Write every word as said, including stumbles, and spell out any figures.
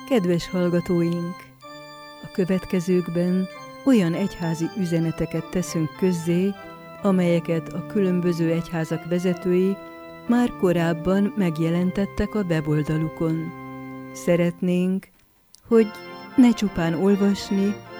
Kedves hallgatóink! A következőkben olyan egyházi üzeneteket teszünk közzé, amelyeket a különböző egyházak vezetői már korábban megjelentettek a weboldalukon. Szeretnénk, hogy ne csupán olvasni,